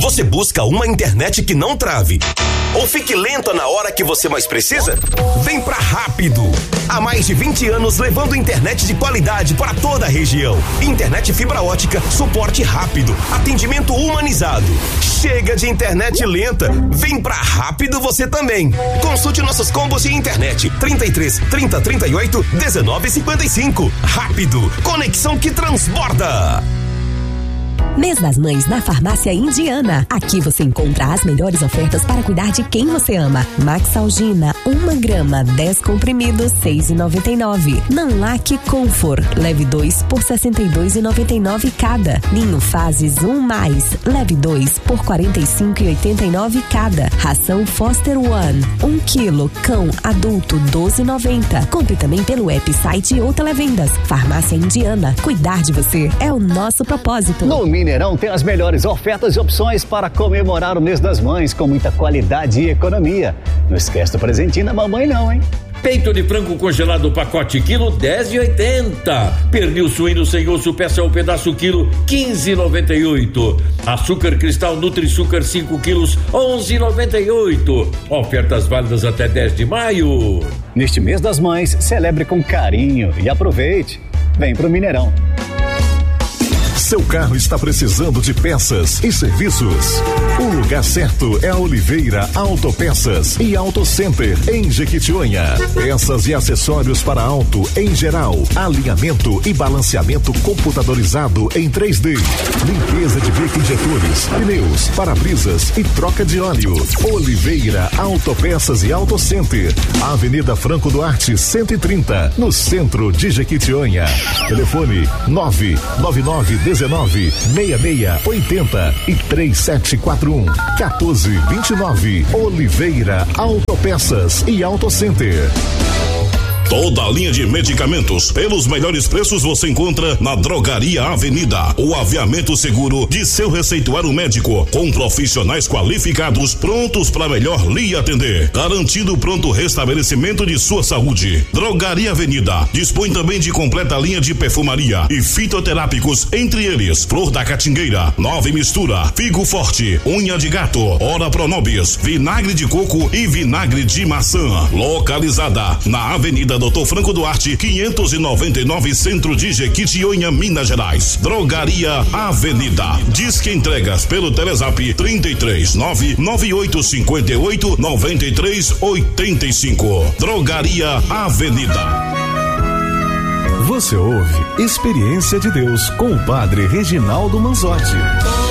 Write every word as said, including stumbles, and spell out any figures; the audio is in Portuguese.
Você busca uma internet que não trave ou fique lenta na hora que você mais precisa? Vem pra Rápido. Há mais de vinte anos levando internet de qualidade para toda a região. Internet fibra ótica, suporte rápido, atendimento humanizado. Chega de internet lenta. Vem pra Rápido você também. Consulte nossos combos de internet. trinta e três, trinta, trinta e oito, dezenove, cinquenta e cinco. Rápido. Conexão que transborda. Mês das Mães na Farmácia Indiana. Aqui você encontra as melhores ofertas para cuidar de quem você ama. Maxalgina, uma grama, dez comprimidos, seis e noventa e nove. Nanlac Comfort, leve dois por sessenta e dois e noventa e nove cada. Ninho Fases um mais, leve dois por quarenta e cinco e oitenta e nove cada. Ração Foster One, um quilo, cão adulto doze e noventa. Compre também pelo app, site ou televendas. Farmácia Indiana, cuidar de você é o nosso propósito. No Mineirão tem as melhores ofertas e opções para comemorar o mês das mães com muita qualidade e economia. Não esquece do presentinho da mamãe não, hein? Peito de frango congelado pacote quilo dez e oitenta. Pernil suíno sem osso peça ou pedaço quilo quinze e noventa e oito. Açúcar cristal Nutri-Sucar cinco quilos onze e noventa e oito. Ofertas válidas até dez de maio. Neste mês das mães, celebre com carinho e aproveite. Vem pro Mineirão. Seu carro está precisando de peças e serviços? O lugar certo é a Oliveira Autopeças e Auto Center, em Jequitinhonha. Peças e acessórios para auto em geral, alinhamento e balanceamento computadorizado em três D, limpeza de bico injetores, pneus, para-brisas e troca de óleo. Oliveira Autopeças e Auto Center, Avenida Franco Duarte cento e trinta, no centro de Jequitinhonha. Telefone nove nove nove dezenove, seis seis oitenta e três sete quatro um, quatorze vinte e nove. Oliveira Autopeças e Auto Center. Toda a linha de medicamentos pelos melhores preços você encontra na Drogaria Avenida. O aviamento seguro de seu receituário médico, com profissionais qualificados prontos para melhor lhe atender, garantindo pronto restabelecimento de sua saúde. Drogaria Avenida dispõe também de completa linha de perfumaria e fitoterápicos, entre eles Flor da Catingueira, Nova Mistura, Figo Forte, Unha de Gato, Ora Pronobis, Vinagre de Coco e Vinagre de Maçã. Localizada na Avenida Doutor Franco Duarte, quinhentos e noventa e nove, centro de Jequitinhonha, Minas Gerais. Drogaria Avenida. Disque entregas pelo Telezap trinta e três, nove nove oito cinco oito, nove três oito cinco. Drogaria Avenida. Você ouve Experiência de Deus com o Padre Reginaldo Manzotti.